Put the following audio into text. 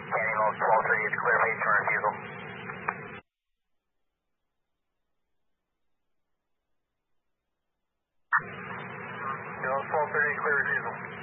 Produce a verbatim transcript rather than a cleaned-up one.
Canyon Mills twelve thirty, it's clear for Eastern refusal. Mills twelve thirty, clear refusal.